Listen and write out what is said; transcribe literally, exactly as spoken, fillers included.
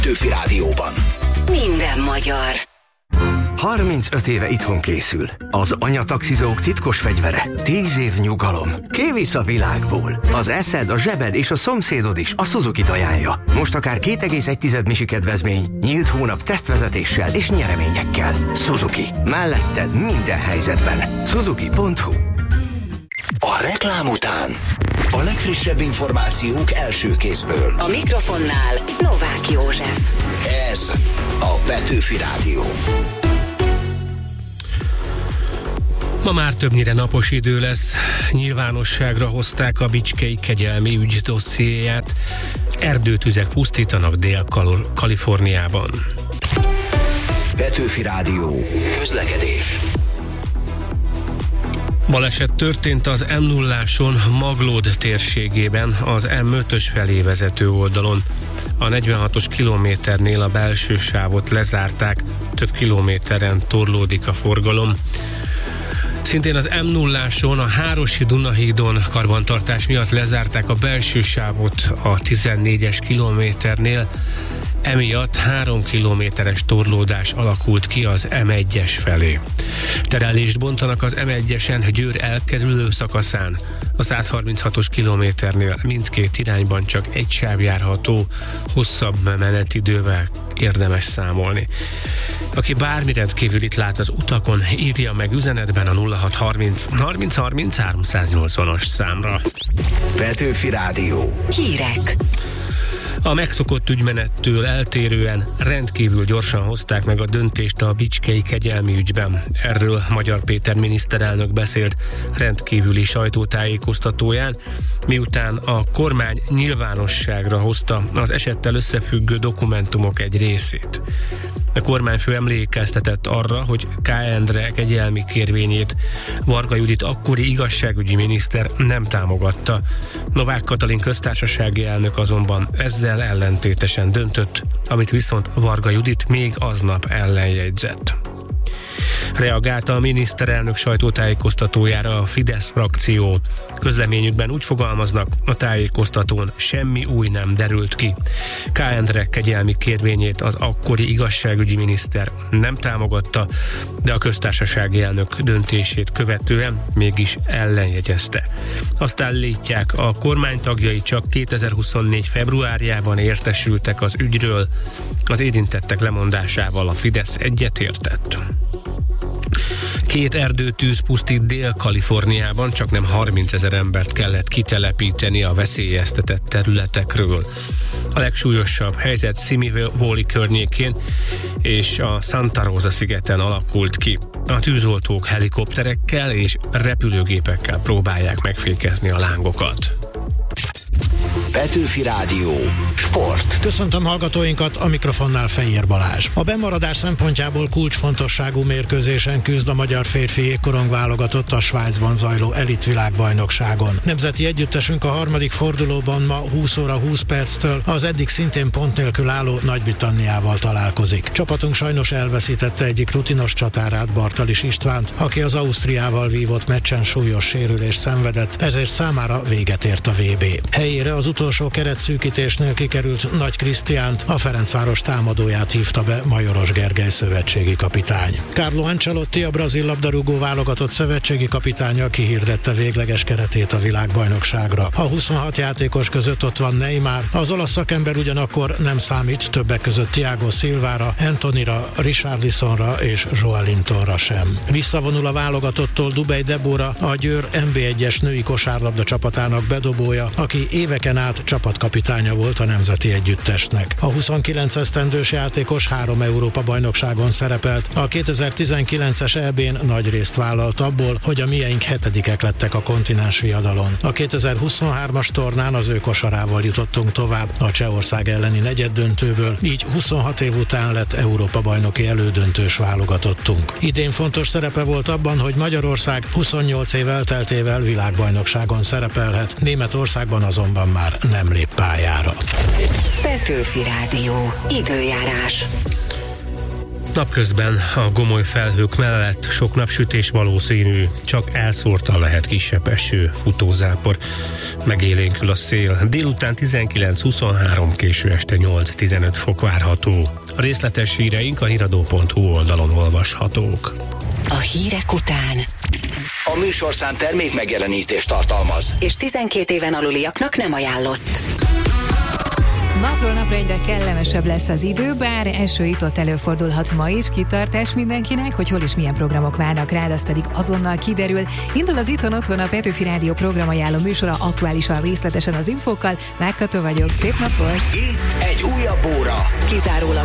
Petőfi Rádióban. Minden magyar. harmincöt éve itthon készül. Az anyataxizók titkos fegyvere. tíz év nyugalom. Kivisz a világból. Az eszed, a zsebed és a szomszédod is a Suzuki-t ajánlja. Most akár két egész egy misi kedvezmény, nyílt hónap tesztvezetéssel és nyereményekkel. Suzuki. Melletted minden helyzetben. Suzuki pont hu. A reklám után a legfrissebb információk első kézből. A mikrofonnál Novák József. Ez a Petőfi Rádió. Ma már többnyire napos idő lesz. Nyilvánosságra hozták a bicskei kegyelmi ügy dossziéját. Erdőtüzek pusztítanak Dél-Kaliforniában. Petőfi Rádió. Közlekedés. Baleset történt az em nulláson Maglód térségében, az em ötös felé vezető oldalon. A negyvenhatos kilométernél a belső sávot lezárták, több kilométeren torlódik a forgalom. Szintén az em nulláson a Hárosi Dunahídon karbantartás miatt lezárták a belső sávot a tizennégyes kilométernél, emiatt három kilométeres torlódás alakult ki az em egyes felé. Terelést bontanak az em egyesen Győr elkerülő szakaszán. A százharminchatos kilométernél mindkét irányban csak egy sáv járható, hosszabb menetidővel érdemes számolni. Aki bármi rendkívülit lát az utakon, írja meg üzenetben a nulla hat harminc harminc harminc háromszáznyolcvanas számra. Petőfi Rádió. Hírek. A megszokott ügymenettől eltérően rendkívül gyorsan hozták meg a döntést a bicskei kegyelmi ügyben. Erről Magyar Péter miniszterelnök beszélt rendkívüli sajtótájékoztatóján, miután a kormány nyilvánosságra hozta az esettel összefüggő dokumentumok egy részét. A kormányfő emlékeztetett arra, hogy K. Endre kegyelmi kérvényét Varga Judit akkori igazságügyi miniszter nem támogatta. Novák Katalin köztársasági elnök azonban ezzel ellentétesen döntött, amit viszont Varga Judit még aznap ellenjegyzett. Reagálta a miniszterelnök sajtótájékoztatójára a Fidesz frakció. Közleményükben úgy fogalmaznak, a tájékoztatón semmi új nem derült ki. K. Endre kegyelmi kérvényét az akkori igazságügyi miniszter nem támogatta, de a köztársasági elnök döntését követően mégis ellenjegyezte. Azt állítják, a kormány tagjai csak kétezer-huszonnégy februárjában értesültek az ügyről, az érintettek lemondásával a Fidesz egyetértett. Két erdőtűz pusztít Dél-Kaliforniában, csaknem harmincezer embert kellett kitelepíteni a veszélyeztetett területekről. A legsúlyosabb helyzet Simi Valley környékén és a Santa Rosa szigeten alakult ki. A tűzoltók helikopterekkel és repülőgépekkel próbálják megfékezni a lángokat. Petőfi Rádió. Sport. Köszöntöm hallgatóinkat, a mikrofonnál Fejér Balázs. A bemaradás szempontjából kulcsfontosságú mérkőzésen küzd a magyar férfi jégkorong válogatott a Svájcban zajló elitvilágbajnokságon. Nemzeti együttesünk a harmadik fordulóban ma húsz óra húsz perctől az eddig szintén pont nélkül álló Nagy-Britanniával találkozik. Csapatunk sajnos elveszítette egyik rutinos csatárát, Bartalis Istvánt, aki az Ausztriával vívott meccsen súlyos sérülést szenvedett, ezért számára véget ért a vé bé. Helyére az utolsó keretszűkítésnél kikerült Nagy Krisztiánt, a Ferencváros támadóját hívta be Majoros Gergely szövetségi kapitány. Carlo Ancelotti, a brazil labdarúgó válogatott szövetségi kapitánya kihirdette végleges keretét a világbajnokságra. A huszonhat játékos között ott van Neymar, az olasz szakember ugyanakkor nem számít többek között Thiago Silvára, Antonira, Richarlisonra és Joelintonra sem. Visszavonul a válogatottól Dubej Debora, a Győr en bé egyes női kosárlabda csapatának bedobója, aki éveken át csapatkapitánya volt a nemzeti együttesnek. A huszonkilenc esztendős játékos három Európa-bajnokságon szerepelt, a kétezer-tizenkilences é bén nagy részt vállalt abból, hogy a mieink hetedikek lettek a kontinens viadalon. A kétezer-huszonhármas tornán az ő kosarával jutottunk tovább a Csehország elleni negyeddöntőből, így huszonhat év után lett Európa-bajnoki elődöntős válogatottunk. Idén fontos szerepe volt abban, hogy Magyarország huszonnyolc év elteltével világbajnokságon szerepelhet, Németországban azonban már nem lép pályára. Petőfi Rádió. Időjárás. Napközben a gomoly felhők mellett sok napsütés valószínű, csak elszórtan lehet kisebb eső, futózápor. Megélénkül a szél. Délután tizenkilenc huszonhárom, késő este nyolc-tizenöt fok várható. A részletes híreink a híradó pont hu oldalon olvashatók. A hírek után. A műsorszám termék megjelenítést tartalmaz, És tizenkét éven aluliaknak nem ajánlott. Napról napra egyre kellemesebb lesz az idő, bár eső itt-ott előfordulhat ma is. Kitartás mindenkinek, hogy hol és milyen programok várnak rád, az pedig azonnal kiderül. Indul az Itthon Otthon, a Petőfi Rádió programajánló műsora, aktuálisan, részletesen az infókkal. Mág Kata vagyok, szép napot! itt egy újabb óra. Kizárólag